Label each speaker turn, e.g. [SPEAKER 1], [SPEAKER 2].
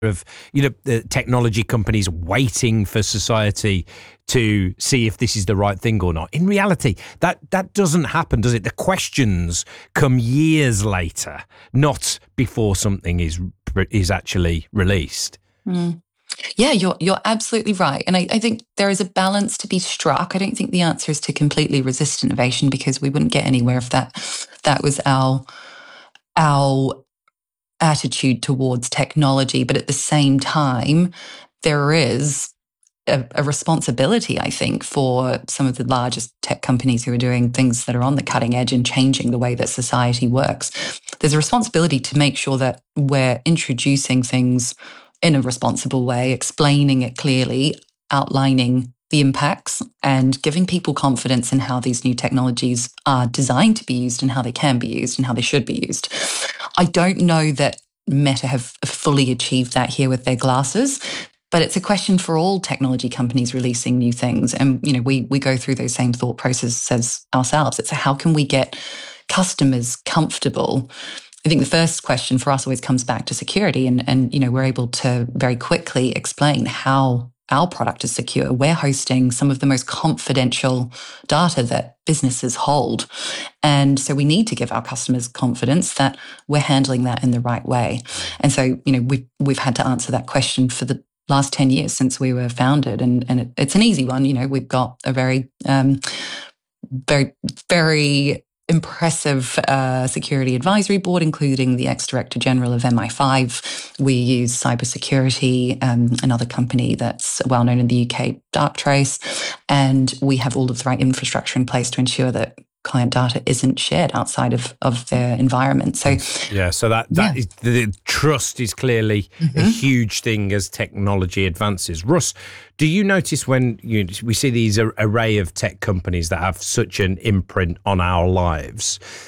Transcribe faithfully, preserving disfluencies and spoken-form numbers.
[SPEAKER 1] of, you know, the technology companies waiting for society to see if this is the right thing or not. In reality, that that doesn't happen, does it? The questions come years later, not before something is is actually released.
[SPEAKER 2] Mm. Yeah, you're you're absolutely right. And I, I think there is a balance to be struck. I don't think the answer is to completely resist innovation, because we wouldn't get anywhere if that that was our our attitude towards technology. But at the same time, there is a, a responsibility, I think, for some of the largest tech companies who are doing things that are on the cutting edge and changing the way that society works. There's a responsibility to make sure that we're introducing things in a responsible way, explaining it clearly, outlining the impacts, and giving people confidence in how these new technologies are designed to be used and how they can be used and how they should be used. I don't know that Meta have fully achieved that here with their glasses, but it's a question for all technology companies releasing new things. And, you know, we we go through those same thought processes ourselves. It's how can we get customers comfortable? I think the first question for us always comes back to security, and, and you know, we're able to very quickly explain how our product is secure. We're hosting some of the most confidential data that businesses hold. And so we need to give our customers confidence that we're handling that in the right way. And so, you know, we've, we've had to answer that question for the last ten years since we were founded. And, and it, it's an easy one. You know, we've got a very, um, very, very impressive uh, security advisory board, including the ex-director general of M I five. We use cybersecurity, um, another company that's well known in the U K, Darktrace, and we have all of the right infrastructure in place to ensure that client data isn't shared outside of, of their environment. So
[SPEAKER 1] yeah, so that, that
[SPEAKER 2] yeah.
[SPEAKER 1] is, the trust is clearly mm-hmm. a huge thing as technology advances. Russ, do you notice when you, we see these array of tech companies that have such an imprint on our lives,